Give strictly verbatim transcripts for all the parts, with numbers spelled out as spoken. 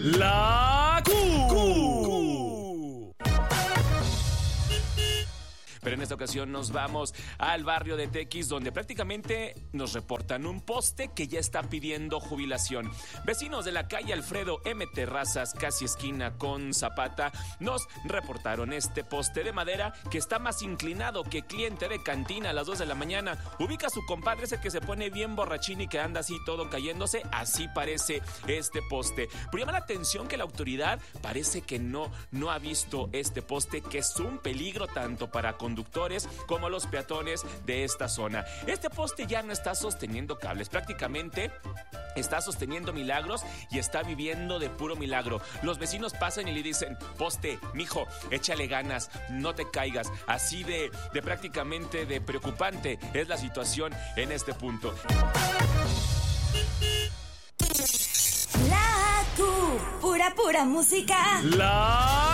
La Q. Pero en esta ocasión nos vamos al barrio de Tequis, donde prácticamente nos reportan un poste que ya está pidiendo jubilación. Vecinos de la calle Alfredo M. Terrazas, casi esquina con Zapata, nos reportaron este poste de madera que está más inclinado que cliente de cantina a las dos de la mañana. Ubica a su compadre ese que se pone bien borrachín y que anda así todo cayéndose. Así parece este poste. Pero llama la atención que la autoridad parece que no, no ha visto este poste, que es un peligro tanto para conductores como los peatones de esta zona. Este poste ya no está sosteniendo cables, prácticamente está sosteniendo milagros y está viviendo de puro milagro. Los vecinos pasan y le dicen: poste, mijo, échale ganas, no te caigas. Así de, de prácticamente de preocupante es la situación en este punto. La Q, pura, pura música. La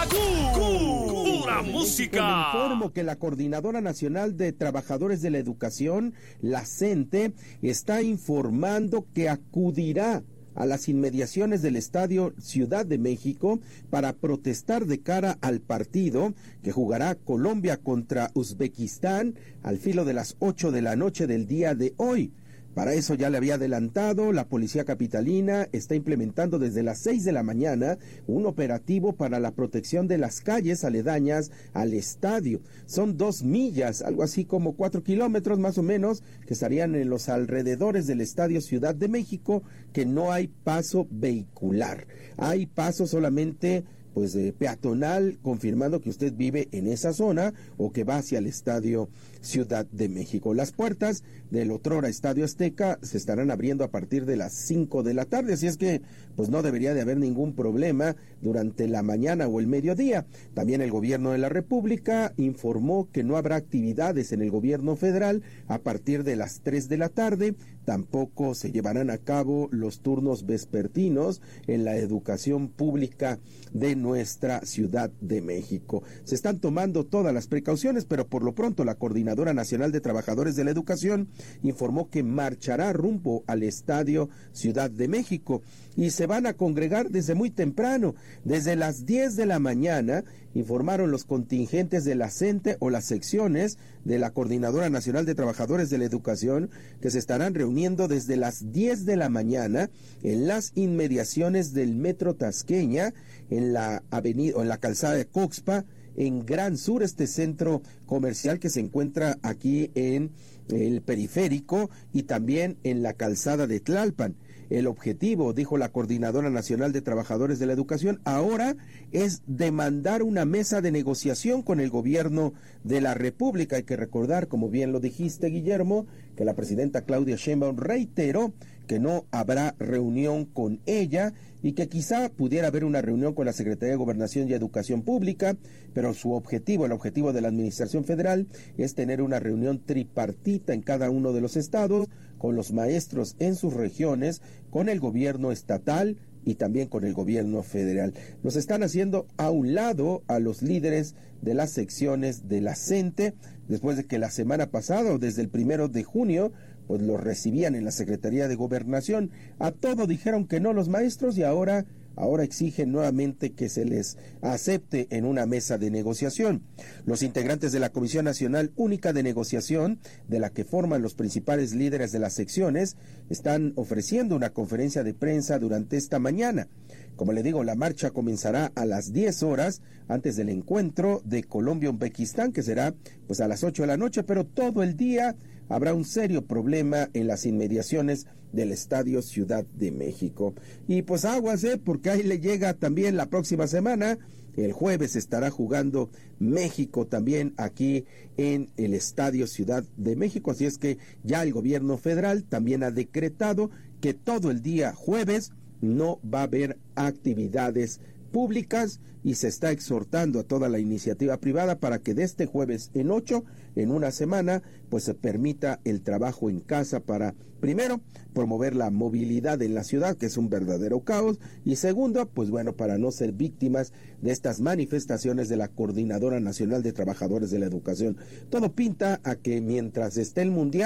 Q, pura música. Le informo que la Coordinadora Nacional de Trabajadores de la Educación, la CENTE, está informando que acudirá a las inmediaciones del Estadio Ciudad de México para protestar de cara al partido que jugará Colombia contra Uzbekistán al filo de las ocho de la noche del día de hoy. Para eso ya le había adelantado, la Policía Capitalina está implementando desde las seis de la mañana un operativo para la protección de las calles aledañas al estadio. Son dos millas, algo así como cuatro kilómetros más o menos, que estarían en los alrededores del Estadio Ciudad de México, que no hay paso vehicular. Hay paso solamente pues eh, peatonal, confirmando que usted vive en esa zona o que va hacia el Estadio Ciudad de México. Las puertas del otrora Estadio Azteca se estarán abriendo a partir de las cinco de la tarde, así es que pues no debería de haber ningún problema durante la mañana o el mediodía. También el gobierno de la República informó que no habrá actividades en el gobierno federal a partir de las tres de la tarde, tampoco se llevarán a cabo los turnos vespertinos en la educación pública de nuestra Ciudad de México. Se están tomando todas las precauciones, pero por lo pronto la Coordinadora Nacional de Trabajadores de la Educación informó que marchará rumbo al Estadio Ciudad de México y se van a congregar desde muy temprano, desde las diez de la mañana, informaron los contingentes de la CENTE o las secciones de la Coordinadora Nacional de Trabajadores de la Educación, que se estarán reuniendo desde las diez de la mañana en las inmediaciones del Metro Tasqueña, en la avenida o en la calzada de Coxpa, en Gran Sur, este centro comercial que se encuentra aquí en el periférico y también en la calzada de Tlalpan. El objetivo, dijo la Coordinadora Nacional de Trabajadores de la Educación, ahora es demandar una mesa de negociación con el gobierno de la República. Hay que recordar, como bien lo dijiste, Guillermo, que la presidenta Claudia Sheinbaum reiteró que no habrá reunión con ella y que quizá pudiera haber una reunión con la Secretaría de Gobernación y Educación Pública, pero su objetivo, el objetivo de la Administración Federal, es tener una reunión tripartita en cada uno de los estados, con los maestros en sus regiones, con el gobierno estatal y también con el gobierno federal. Nos están haciendo a un lado a los líderes de las secciones de la CENTE, después de que la semana pasada, o desde el primero de junio, pues los recibían en la Secretaría de Gobernación. A todo dijeron que no los maestros y ahora, ahora exigen nuevamente que se les acepte en una mesa de negociación. Los integrantes de la Comisión Nacional Única de Negociación, de la que forman los principales líderes de las secciones, están ofreciendo una conferencia de prensa durante esta mañana. Como le digo, la marcha comenzará a las diez horas antes del encuentro de Colombia-Uzbekistán, que será pues a las ocho de la noche, pero todo el día habrá un serio problema en las inmediaciones del Estadio Ciudad de México. Y pues aguas, ¿eh? Porque ahí le llega también la próxima semana. El jueves estará jugando México también aquí en el Estadio Ciudad de México. Así es que ya el gobierno federal también ha decretado que todo el día jueves no va a haber actividades públicas y se está exhortando a toda la iniciativa privada para que de este jueves en ocho, en una semana, pues se permita el trabajo en casa para, primero, promover la movilidad en la ciudad, que es un verdadero caos, y segundo, pues bueno, para no ser víctimas de estas manifestaciones de la Coordinadora Nacional de Trabajadores de la Educación. Todo pinta a que mientras esté el Mundial,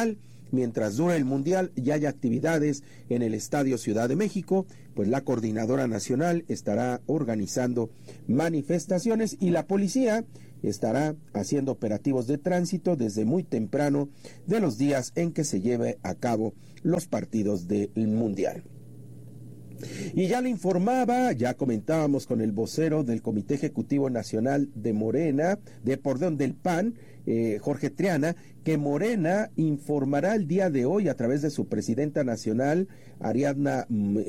mientras dura el Mundial y haya actividades en el Estadio Ciudad de México, pues la Coordinadora Nacional estará organizando manifestaciones y la policía estará haciendo operativos de tránsito desde muy temprano de los días en que se lleve a cabo los partidos del Mundial. Y ya le informaba, ya comentábamos con el vocero del Comité Ejecutivo Nacional de Morena, de perdón, del P A N, eh, Jorge Triana, que Morena informará el día de hoy a través de su presidenta nacional, Ariadna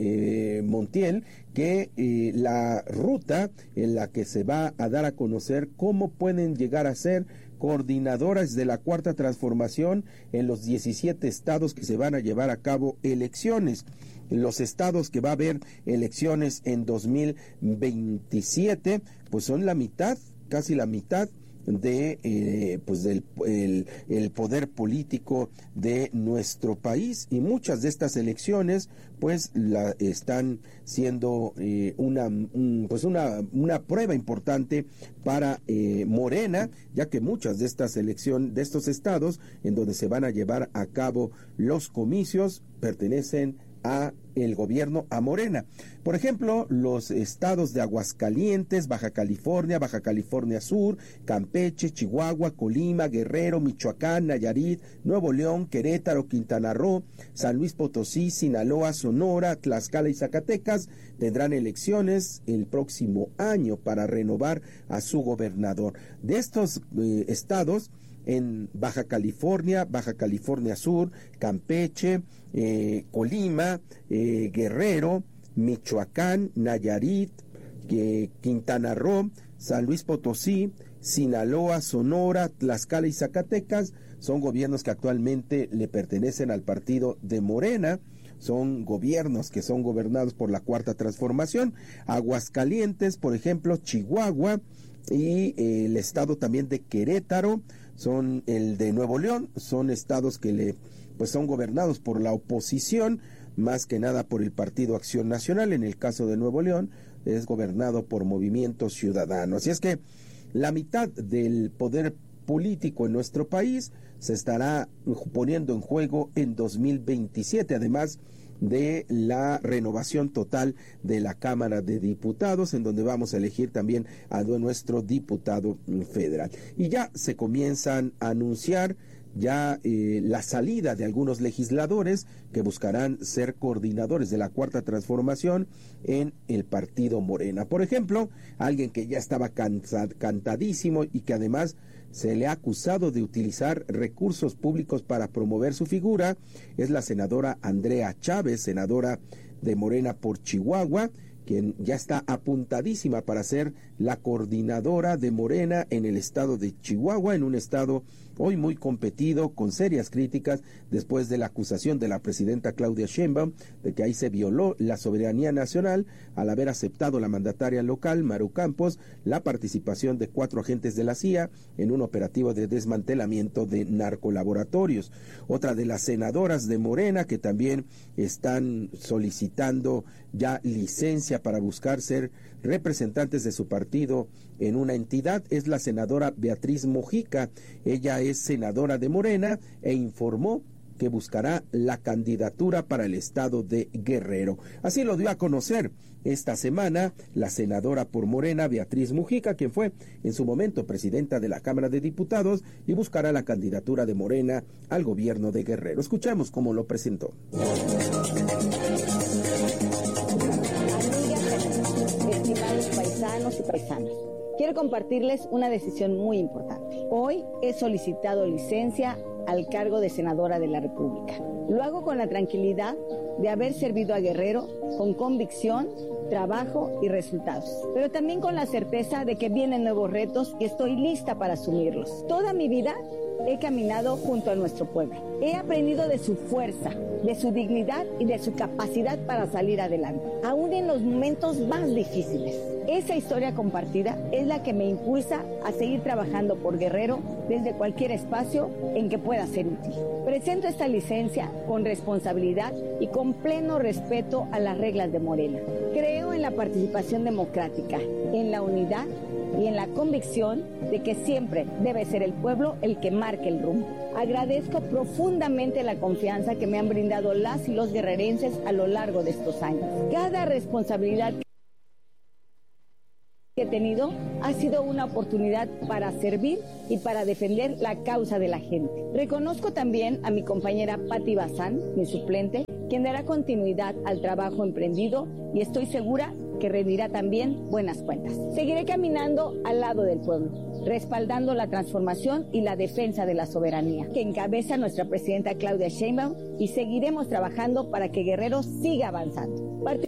eh, Montiel, que eh, la ruta en la que se va a dar a conocer cómo pueden llegar a ser coordinadoras de la Cuarta Transformación en los diecisiete estados que se van a llevar a cabo elecciones. Los estados que va a haber elecciones en dos mil veintisiete, pues son la mitad, casi la mitad de eh, pues del el, el poder político de nuestro país, y muchas de estas elecciones pues la están siendo eh, una un, pues una una prueba importante para eh, Morena, ya que muchas de estas elecciones de estos estados en donde se van a llevar a cabo los comicios pertenecen a el gobierno, a Morena. Por ejemplo, los estados de Aguascalientes, Baja California, Baja California Sur, Campeche, Chihuahua, Colima, Guerrero, Michoacán, Nayarit, Nuevo León, Querétaro, Quintana Roo, San Luis Potosí, Sinaloa, Sonora, Tlaxcala y Zacatecas tendrán elecciones el próximo año para renovar a su gobernador. De estos eh, estados, en Baja California, Baja California Sur, Campeche, eh, Colima, eh, Guerrero, Michoacán, Nayarit, eh, Quintana Roo, San Luis Potosí, Sinaloa, Sonora, Tlaxcala y Zacatecas son gobiernos que actualmente le pertenecen al partido de Morena. Son gobiernos que son gobernados por la Cuarta Transformación. Aguascalientes, por ejemplo, Chihuahua y eh, el estado también de Querétaro, son el de Nuevo León, son estados que le pues son gobernados por la oposición, más que nada por el Partido Acción Nacional. En el caso de Nuevo León es gobernado por Movimiento Ciudadano. Así es que la mitad del poder político en nuestro país se estará poniendo en juego en dos mil veintisiete, además de la renovación total de la Cámara de Diputados, en donde vamos a elegir también a nuestro diputado federal. Y ya se comienzan a anunciar ya eh, la salida de algunos legisladores que buscarán ser coordinadores de la Cuarta Transformación en el partido Morena. Por ejemplo, alguien que ya estaba cansa, cantadísimo y que además se le ha acusado de utilizar recursos públicos para promover su figura, es la senadora Andrea Chávez, senadora de Morena por Chihuahua, quien ya está apuntadísima para ser la coordinadora de Morena en el estado de Chihuahua, en un estado hoy muy competido, con serias críticas después de la acusación de la presidenta Claudia Sheinbaum de que ahí se violó la soberanía nacional al haber aceptado la mandataria local, Maru Campos, la participación de cuatro agentes de la C I A en un operativo de desmantelamiento de narcolaboratorios. Otra de las senadoras de Morena que también están solicitando ya licencia para buscar ser representantes de su partido en una entidad es la senadora Beatriz Mojica. Ella es senadora de Morena e informó que buscará la candidatura para el estado de Guerrero. Así lo dio a conocer esta semana la senadora por Morena, Beatriz Mujica, quien fue en su momento presidenta de la Cámara de Diputados y buscará la candidatura de Morena al gobierno de Guerrero. Escuchamos cómo lo presentó. Estimados paisanos y paisanas, quiero compartirles una decisión muy importante. Hoy he solicitado licencia al cargo de senadora de la República. Lo hago con la tranquilidad de haber servido a Guerrero con convicción, trabajo y resultados, pero también con la certeza de que vienen nuevos retos y estoy lista para asumirlos. Toda mi vida he caminado junto a nuestro pueblo. He aprendido de su fuerza, de su dignidad y de su capacidad para salir adelante, aún en los momentos más difíciles. Esa historia compartida es la que me impulsa a seguir trabajando por Guerrero desde cualquier espacio en que pueda ser útil. Presento esta licencia con responsabilidad y con pleno respeto a las reglas de Morena. Creo en la participación democrática, en la unidad y en la convicción de que siempre debe ser el pueblo el que marque el rumbo. Agradezco profundamente la confianza que me han brindado las y los guerrerenses a lo largo de estos años. Cada responsabilidad que he tenido ha sido una oportunidad para servir y para defender la causa de la gente. Reconozco también a mi compañera Patti Bazán, mi suplente, quien dará continuidad al trabajo emprendido y estoy segura que rendirá también buenas cuentas. Seguiré caminando al lado del pueblo, respaldando la transformación y la defensa de la soberanía que encabeza nuestra presidenta Claudia Sheinbaum y seguiremos trabajando para que Guerrero siga avanzando. Part-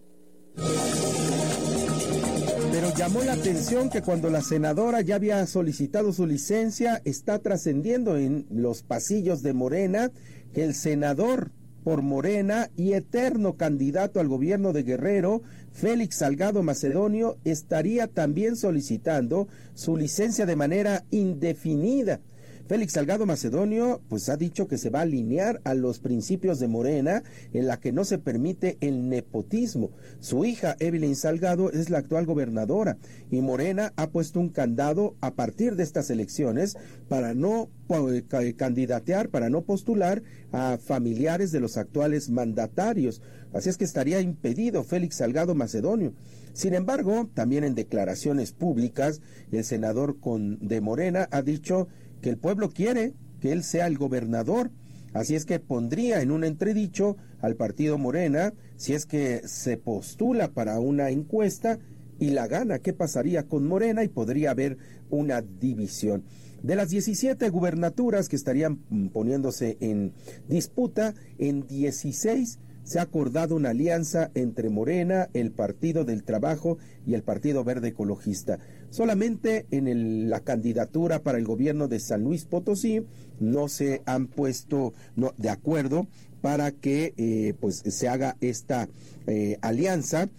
Pero llamó la atención que cuando la senadora ya había solicitado su licencia, está trascendiendo en los pasillos de Morena que el senador por Morena y eterno candidato al gobierno de Guerrero, Félix Salgado Macedonio, estaría también solicitando su licencia de manera indefinida. Félix Salgado Macedonio pues ha dicho que se va a alinear a los principios de Morena, en la que no se permite el nepotismo. Su hija Evelyn Salgado es la actual gobernadora y Morena ha puesto un candado a partir de estas elecciones para no eh, candidatear, para no postular a familiares de los actuales mandatarios. Así es que estaría impedido Félix Salgado Macedonio. Sin embargo, también en declaraciones públicas, el senador con, de Morena ha dicho que el pueblo quiere que él sea el gobernador, así es que pondría en un entredicho al partido Morena si es que se postula para una encuesta y la gana. ¿Qué pasaría con Morena? Y podría haber una división. De las diecisiete gubernaturas que estarían poniéndose en disputa, en dieciséis se ha acordado una alianza entre Morena, el Partido del Trabajo y el Partido Verde Ecologista. Solamente en el, la candidatura para el gobierno de San Luis Potosí no se han puesto no, de acuerdo para que eh, pues se haga esta eh, alianza,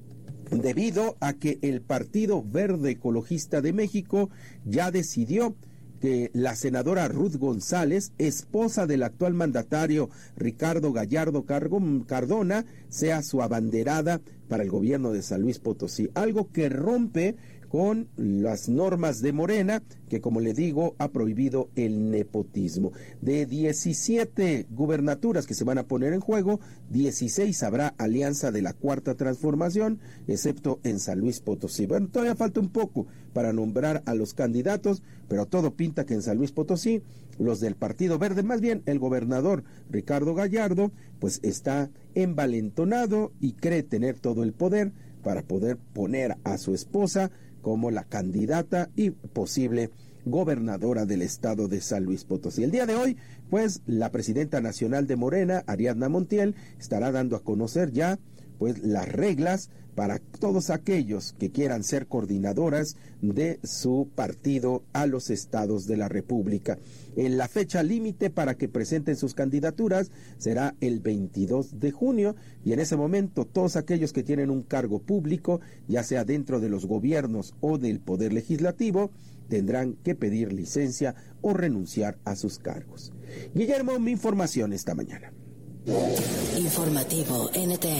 debido a que el Partido Verde Ecologista de México ya decidió que la senadora Ruth González, esposa del actual mandatario Ricardo Gallardo Cardona, sea su abanderada para el gobierno de San Luis Potosí, algo que rompe con las normas de Morena, que como le digo, ha prohibido el nepotismo. De diecisiete gubernaturas que se van a poner en juego, dieciséis habrá alianza de la Cuarta Transformación, excepto en San Luis Potosí. Bueno, todavía falta un poco para nombrar a los candidatos, pero todo pinta que en San Luis Potosí, los del Partido Verde, más bien el gobernador Ricardo Gallardo, pues está envalentonado y cree tener todo el poder para poder poner a su esposa como la candidata y posible gobernadora del estado de San Luis Potosí. El día de hoy, pues, la presidenta nacional de Morena, Ariadna Montiel, estará dando a conocer ya, pues, las reglas para todos aquellos que quieran ser coordinadoras de su partido a los estados de la República. En la fecha límite para que presenten sus candidaturas será el veintidós de junio y en ese momento todos aquellos que tienen un cargo público, ya sea dentro de los gobiernos o del Poder Legislativo, tendrán que pedir licencia o renunciar a sus cargos. Guillermo, mi información esta mañana. Informativo N T.